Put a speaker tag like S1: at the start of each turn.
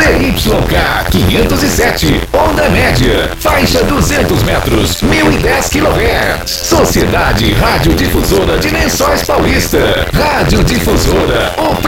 S1: ZYK 507, onda média, faixa 200 metros, 1010 kHz. Sociedade Radiodifusora de Lençóis Paulista. Radiodifusora, o